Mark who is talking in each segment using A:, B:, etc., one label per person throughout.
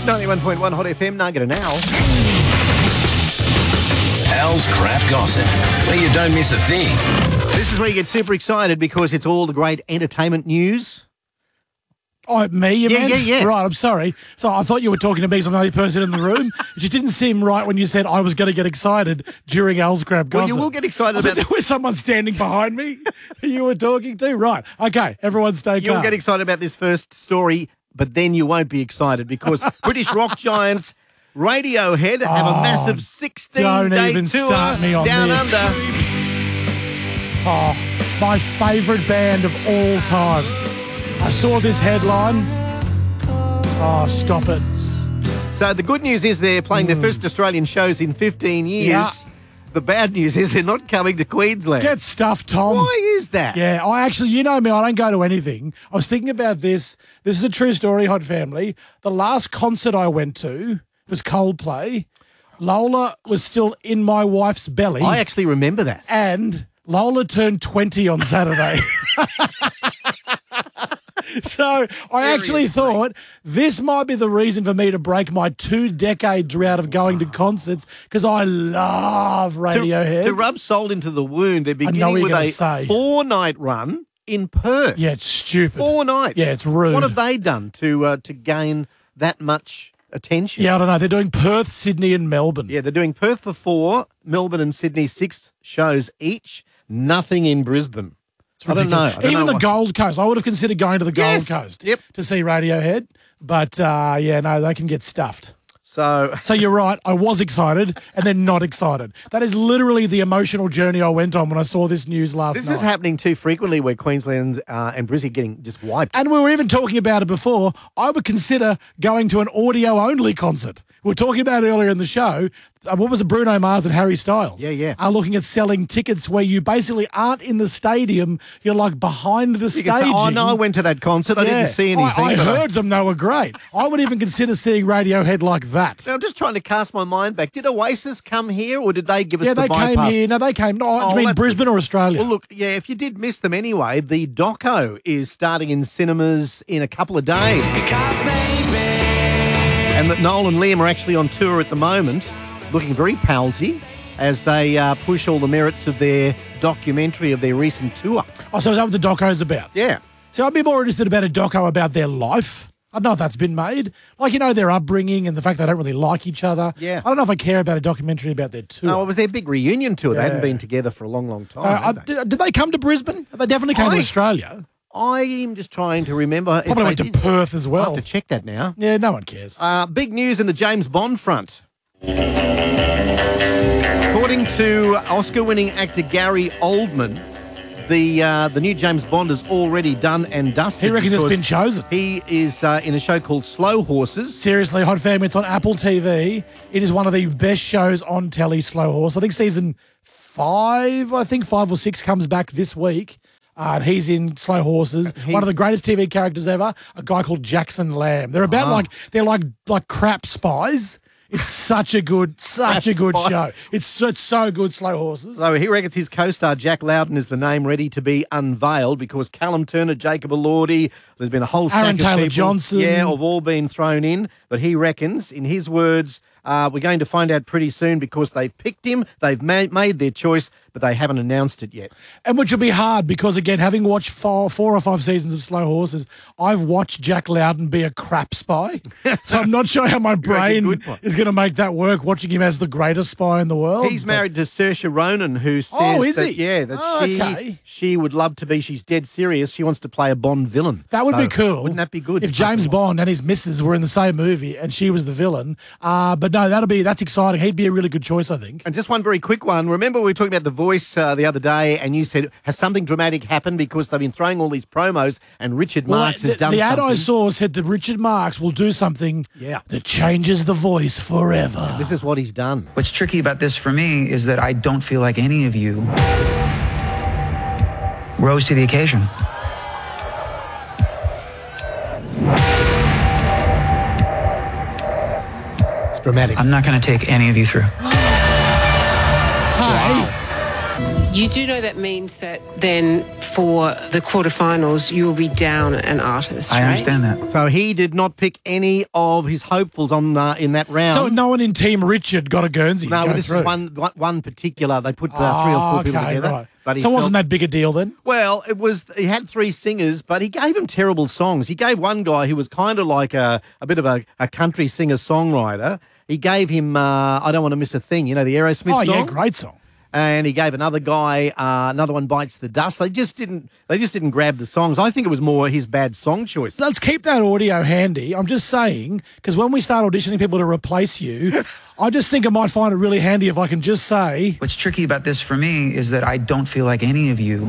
A: 91.1 Hot FM, Nugget and Al.
B: Al's Crap Gossip, where you don't miss a thing.
A: This is where you get super excited because it's all the great entertainment news.
C: Oh, me, you meant?
A: Yeah.
C: Right, I'm sorry. So I thought you were talking to me because I'm the only person in the room. It just didn't seem right when you said I was going to get excited during Al's Crap Gossip.
A: Well, you will get excited
C: about
A: about
C: there was someone standing behind me you were talking to? Right. Okay, everyone stay calm.
A: You'll get excited about this first story, but then you won't be excited because British rock giants Radiohead have a massive 16-day tour
C: start me on
A: down
C: this.
A: under.
C: Oh, my favourite band of all time. I saw this headline. Oh, stop it.
A: So the good news is they're playing their first Australian shows in 15 years.
C: Yeah.
A: The bad news is they're not coming to Queensland.
C: Get stuffed, Tom.
A: Why is that?
C: Yeah, I actually, you know me, I don't go to anything. I was thinking about this. This is a true story, Hot Family. The last concert I went to was Coldplay. Lola was still in my wife's belly.
A: I actually remember that.
C: And Lola turned 20 on Saturday. So I actually thought this might be the reason for me to break my 2-decade drought of going to concerts because I love Radiohead.
A: To rub salt into the wound, they're
C: know
A: beginning
C: what
A: with
C: you're
A: a
C: gonna say.
A: 4-night run in Perth.
C: Yeah, it's stupid.
A: 4 nights.
C: Yeah, it's rude.
A: What have they done to gain that much attention?
C: Yeah, I don't know. They're doing Perth, Sydney and Melbourne.
A: Yeah, they're doing Perth for 4, Melbourne and Sydney 6 shows each, nothing in Brisbane. I don't know.
C: Even the Gold Coast. I would have considered going to the Gold Coast
A: to
C: see Radiohead. But, yeah, no, they can get stuffed.
A: So
C: you're right. I was excited and then not excited. That is literally the emotional journey I went on when I saw this news last night.
A: This is happening too frequently where Queensland and Brisbane are getting just wiped.
C: And we were even talking about it before. I would consider going to an audio-only concert. We were talking about it earlier in the show. What was it? Bruno Mars and Harry Styles.
A: Yeah.
C: Are looking at selling tickets where you basically aren't in the stadium. You're like behind the stage.
A: Oh, no, I went to that concert. I didn't see anything.
C: I heard them. They were great. I would even consider seeing Radiohead like that.
A: Now, I'm just trying to cast my mind back. Did Oasis come here or did they give us the bypass?
C: Yeah, they came here. No, they came. No, do you mean Brisbane or Australia?
A: Well, look, yeah, if you did miss them anyway, the doco is starting in cinemas in a couple of days. And that Noel and Liam are actually on tour at the moment, looking very palsy as they push all the merits of their documentary of their recent tour.
C: Oh, so is that what the doco's about?
A: Yeah.
C: So I'd be more interested about a doco about their life. I don't know if that's been made. Like, you know, their upbringing and the fact they don't really like each other.
A: Yeah.
C: I don't know if I care about a documentary about their tour.
A: No, it was their big reunion tour. They hadn't been together for a long, long time.
C: Did they come to Brisbane? They definitely came to Australia.
A: I'm just trying to remember.
C: Probably went to Perth as well.
A: I'll have to check that now.
C: Yeah, no one cares.
A: Big news in the James Bond front. According to Oscar-winning actor Gary Oldman, the new James Bond is already done and dusted.
C: He reckons it's been chosen.
A: He is in a show called Slow Horses.
C: Seriously, Hot Family, it's on Apple TV. It is one of the best shows on telly, Slow Horse. I think season 5 or 6 comes back this week. And he's in Slow Horses. One of the greatest TV characters ever, a guy called Jackson Lamb. They're about they're like crap spies. It's such a good show. It's so good, Slow Horses.
A: So he reckons his co-star Jack Loudon is the name ready to be unveiled because Callum Turner, Jacob Elordi, there's been a whole stack
C: Aaron
A: of
C: Taylor
A: people,
C: Johnson.
A: yeah, have all been thrown in. But he reckons, in his words, we're going to find out pretty soon because they've picked him, they've made their choice, but they haven't announced it yet.
C: And which will be hard because, again, having watched 4 or 5 seasons of Slow Horses, I've watched Jack Loudon be a crap spy. So I'm not sure how my brain is going to make that work, watching him as the greatest spy in the world.
A: He's married to Saoirse Ronan, who says she would love to be, she's dead serious, she wants to play a Bond villain.
C: That would be cool.
A: Wouldn't that be good?
C: If James Bond and his missus were in the same movie and she was the villain. But no, that's exciting. He'd be a really good choice, I think.
A: And just one very quick one. Remember we were talking about The Voice the other day and you said, has something dramatic happened because they've been throwing all these promos and Richard Marx has done something?
C: The ad I saw said that Richard Marx will do something that changes The Voice forever.
A: And this is what he's done.
D: What's tricky about this for me is that I don't feel like any of you rose to the occasion.
A: Dramatic.
D: I'm not going to take any of you through.
C: Hey.
E: You do know that means that then for the quarterfinals, you will be down an artist,
D: I
E: right?
D: understand that.
A: So he did not pick any of his hopefuls in that round.
C: So no one in Team Richard got a Guernsey.
A: no,
C: to go
A: this
C: through.
A: was one particular. They put 3 or 4 people together.
C: Right.
A: But
C: So it wasn't that big a deal then?
A: Well, it was. He had 3 singers, but he gave them terrible songs. He gave one guy who was kind of like a bit of a country singer-songwriter. He gave him I Don't Want to Miss a Thing, the Aerosmith song.
C: Oh, yeah, great song.
A: And he gave another guy, another one, Bites the Dust. They just didn't grab the songs. I think it was more his bad song choice.
C: Let's keep that audio handy. I'm just saying, because when we start auditioning people to replace you, I just think I might find it really handy if I can just say...
D: What's tricky about this for me is that I don't feel like any of you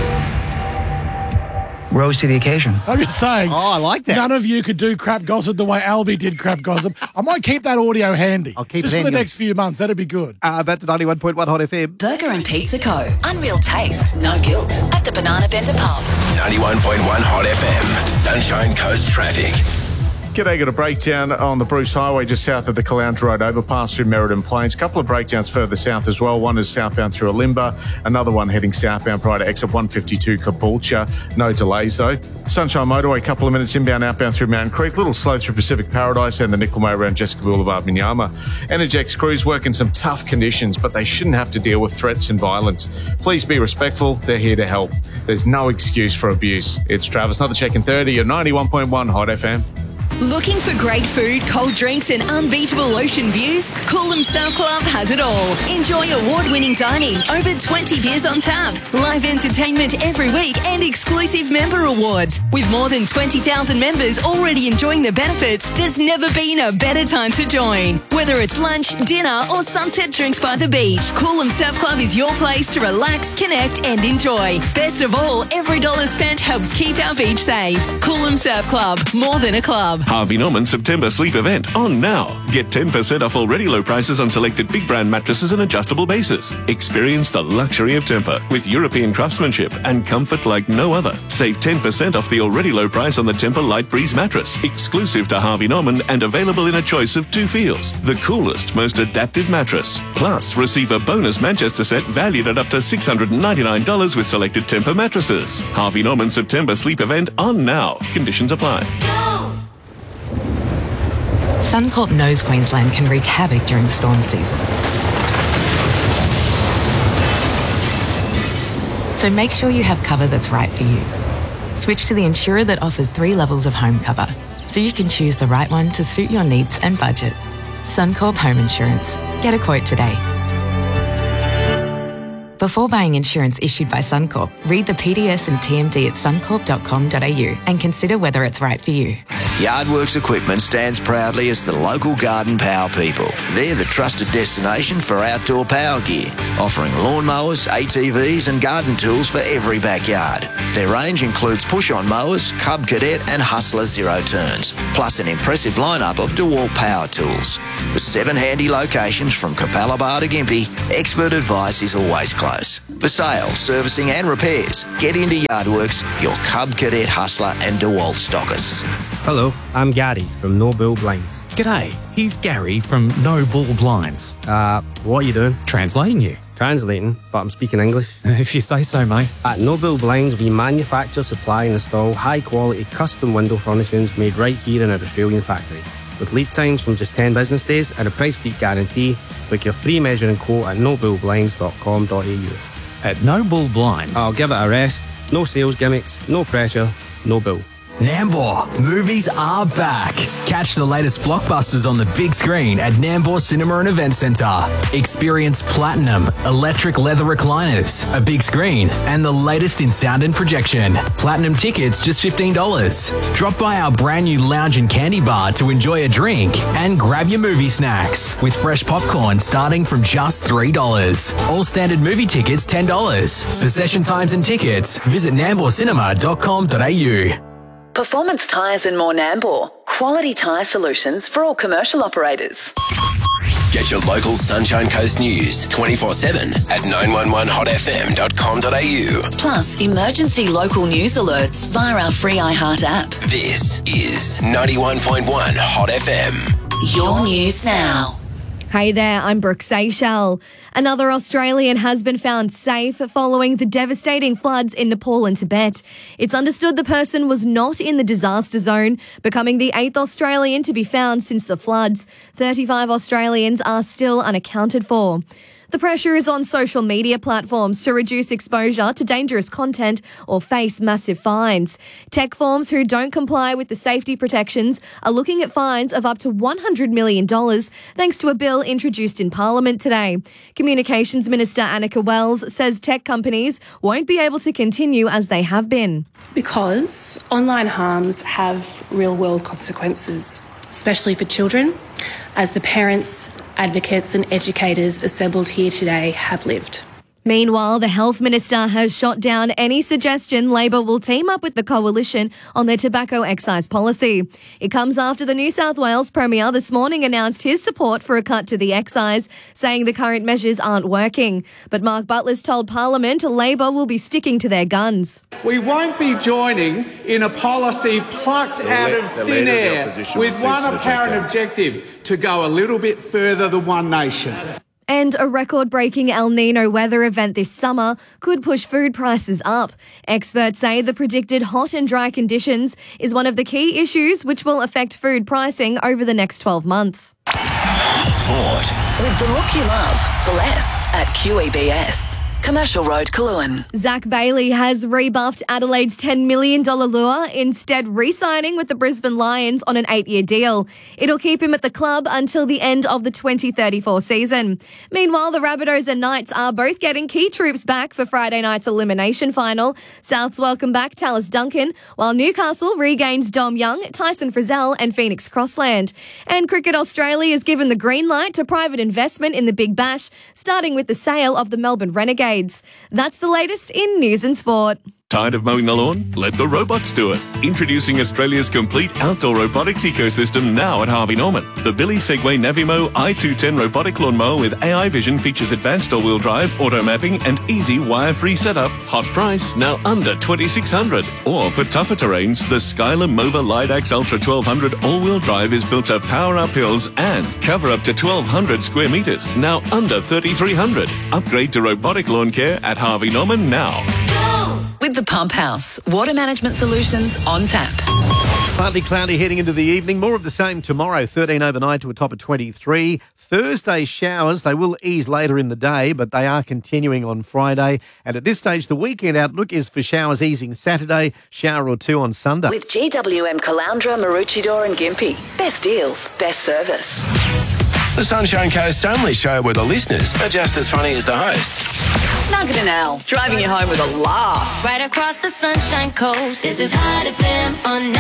D: rose to the occasion.
C: I'm just saying.
A: Oh, I like that.
C: None of you could do crap gossip the way Albie did crap gossip. I might keep that audio handy.
A: I'll keep
C: just
A: it
C: for the
A: handy.
C: next few months. That'd be good.
A: That's 91.1 Hot FM.
F: Burger and Pizza Co. Unreal taste, no guilt. At the Banana Bender Pub.
B: 91.1 Hot FM. Sunshine Coast traffic.
G: G'day, got a breakdown on the Bruce Highway just south of the Caloundra Road overpass through Merredin Plains. A couple of breakdowns further south as well. One is southbound through Alimba, another one heading southbound prior to exit 152 Caboolture. No delays though. Sunshine Motorway, a couple of minutes inbound, outbound through Mountain Creek. Little slow through Pacific Paradise and the Nickelmay around Jessica Boulevard, Minyama. Energex crews work in some tough conditions, but they shouldn't have to deal with threats and violence. Please be respectful. They're here to help. There's no excuse for abuse. It's Travis. Another check in 30 at 91.1 Hot FM.
H: Looking for great food, cold drinks and unbeatable ocean views? Coolum Surf Club has it all. Enjoy award-winning dining, over 20 beers on tap, live entertainment every week and exclusive member awards. With more than 20,000 members already enjoying the benefits, there's never been a better time to join. Whether it's lunch, dinner or sunset drinks by the beach, Coolum Surf Club is your place to relax, connect and enjoy. Best of all, every dollar spent helps keep our beach safe. Coolum Surf Club, more than a club.
I: Harvey Norman September sleep event on now. Get 10% off already low prices on selected big brand mattresses and adjustable bases. Experience the luxury of Tempur with European craftsmanship and comfort like no other. Save 10% off the already low price on the Tempur Light Breeze mattress, exclusive to Harvey Norman and available in a choice of 2 feels. The coolest, most adaptive mattress. Plus, receive a bonus Manchester set valued at up to $699 with selected Tempur mattresses. Harvey Norman September sleep event on now. Conditions apply.
J: Suncorp knows Queensland can wreak havoc during storm season. So make sure you have cover that's right for you. Switch to the insurer that offers 3 levels of home cover, so you can choose the right one to suit your needs and budget. Suncorp Home Insurance. Get a quote today. Before buying insurance issued by Suncorp, read the PDS and TMD at suncorp.com.au and consider whether it's right for you.
B: Yardworks Equipment stands proudly as the local garden power people. They're the trusted destination for outdoor power gear, offering lawnmowers, ATVs and garden tools for every backyard. Their range includes push-on mowers, Cub Cadet and Hustler Zero Turns, plus an impressive lineup of DeWalt power tools. With 7 handy locations from Capalaba to Gympie, expert advice is always close. For sales, servicing and repairs, get into Yardworks, your Cub Cadet, Hustler and DeWalt stockers.
K: Hello, I'm Gary from No Bull Blinds.
L: G'day, here's Gary from No Bull Blinds.
K: What are you doing?
L: Translating you.
K: Translating, but I'm speaking English.
L: If you say so, mate.
K: At No Bull Blinds, we manufacture, supply and install high-quality custom window furnishings made right here in our Australian factory. With lead times from just 10 business days and a price beat guarantee, book your free measuring quote at nobullblinds.com.au.
L: At No Bull Blinds.
K: I'll give it a rest. No sales gimmicks, no pressure, no bull.
M: Nambour, movies are back. Catch the latest blockbusters on the big screen at Nambour Cinema and Event Centre. Experience platinum, electric leather recliners, a big screen, and the latest in sound and projection. Platinum tickets just $15. Drop by our brand new lounge and candy bar to enjoy a drink and grab your movie snacks with fresh popcorn starting from just $3. All standard movie tickets $10. For session times and tickets, visit nambourcinema.com.au.
F: Performance Tyres and More Nambour. Quality tyre solutions for all commercial operators.
B: Get your local Sunshine Coast news 24/7 at 911hotfm.com.au.
F: Plus, emergency local news alerts via our free iHeart app.
B: This is 91.1 Hot FM.
F: Your news now.
N: Hey there, I'm Brooke Seychelles. Another Australian has been found safe following the devastating floods in Nepal and Tibet. It's understood the person was not in the disaster zone, becoming the 8th Australian to be found since the floods. 35 Australians are still unaccounted for. The pressure is on social media platforms to reduce exposure to dangerous content or face massive fines. Tech firms who don't comply with the safety protections are looking at fines of up to $100 million thanks to a bill introduced in Parliament today. Communications Minister Annika Wells says tech companies won't be able to continue as they have been.
O: Because online harms have real-world consequences, especially for children, as the parents, advocates and educators assembled here today have lived.
N: Meanwhile, the Health Minister has shot down any suggestion Labor will team up with the Coalition on their tobacco excise policy. It comes after the New South Wales Premier this morning announced his support for a cut to the excise, saying the current measures aren't working. But Mark Butler's told Parliament Labor will be sticking to their guns.
P: We won't be joining in a policy plucked out of thin air with one apparent objective, to go a little bit further than One Nation.
N: And a record-breaking El Nino weather event this summer could push food prices up. Experts say the predicted hot and dry conditions is one of the key issues which will affect food pricing over the next 12 months.
F: Sport. With the look you love for less at QEBS. Commercial Road, Coolangatta.
N: Zach Bailey has rebuffed Adelaide's $10 million lure, instead re-signing with the Brisbane Lions on an 8-year deal. It'll keep him at the club until the end of the 2034 season. Meanwhile, the Rabbitohs and Knights are both getting key troops back for Friday night's elimination final. Souths welcome back Tallis Duncan, while Newcastle regains Dom Young, Tyson Frizzell and Phoenix Crossland. And Cricket Australia has given the green light to private investment in the Big Bash, starting with the sale of the Melbourne Renegades. That's the latest in news and sport.
I: Tired of mowing the lawn? Let the robots do it. Introducing Australia's complete outdoor robotics ecosystem now at Harvey Norman. The Billy Segway Navimo i210 robotic lawnmower with AI vision features advanced all-wheel drive, auto mapping and easy wire-free setup. Hot price, now under $2,600. Or for tougher terrains, the Skyler Mova Lidax Ultra 1200 all-wheel drive is built to power up hills and cover up to 1,200 square metres, now under $3,300. Upgrade to robotic lawn care at Harvey Norman now.
F: With the Pump House, water management solutions on tap.
A: Partly cloudy heading into the evening. More of the same tomorrow, 13 overnight to a top of 23. Thursday showers, they will ease later in the day, but they are continuing on Friday. And at this stage, the weekend outlook is for showers easing Saturday, shower or two on Sunday.
F: With GWM Caloundra, Maroochydore and Gympie. Best deals, best service.
Q: The Sunshine Coast's only show where the listeners are just as funny as the hosts.
H: Nugget and Al, driving you home with a laugh.
R: Right across the Sunshine Coast, this is Hot FM on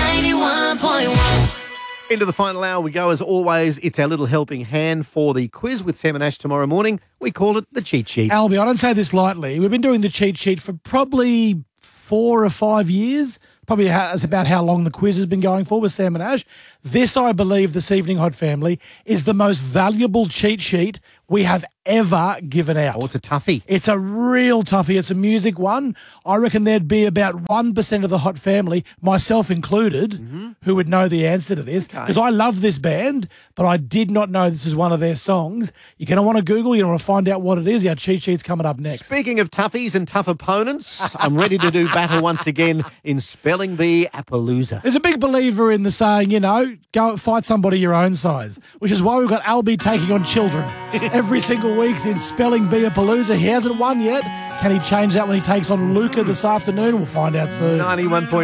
R: 91.1.
A: Into the final hour we go as always. It's our little helping hand for the quiz with Sam and Ash tomorrow morning. We call it the cheat sheet.
C: Albie, I don't say this lightly. We've been doing the cheat sheet for probably 4 or 5 years. Probably that's about how long the quiz has been going for with Sam and Ash. This, I believe, this evening, Hot Family, is the most valuable cheat sheet we have ever given out.
A: Oh, it's a toughie.
C: It's a real toughie. It's a music one. I reckon there'd be about 1% of the Hot Family, myself included, who would know the answer to this. Because I love this band, but I did not know this is one of their songs. You're going to want to Google, you're going to find out what it is. Our cheat sheet's coming up next.
A: Speaking of toughies and tough opponents, I'm ready to do battle once again in Spelling Bee Appaloosa.
C: There's a big believer in the saying, go fight somebody your own size, which is why we've got Albie taking on children every single week in Spelling Bee Appaloosa. He hasn't won yet. Can he change that when he takes on Luca this afternoon? We'll find out soon.
A: 91.1